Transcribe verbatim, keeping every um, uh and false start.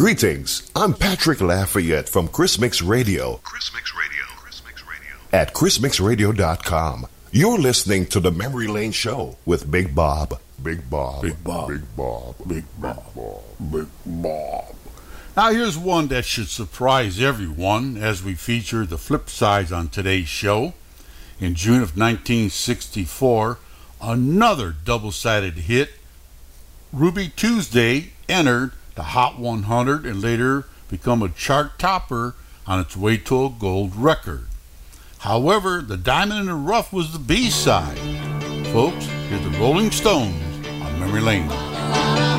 Greetings, I'm Patrick Lafayette from Chris Mix Radio. Chris Mix Radio. Chris Mix Radio. At chris mix radio dot com. You're listening to the Memory Lane Show with Big Bob. Big Bob. Big Bob. Big Bob. Big Bob. Big Bob. Now here's one that should surprise everyone as we feature the flip sides on today's show. In June of nineteen sixty-four, another double-sided hit, Ruby Tuesday, entered the Hot one hundred and later become a chart topper on its way to a gold record. However, the Diamond in the Rough was the B-side. Folks, here's the Rolling Stones on Memory Lane.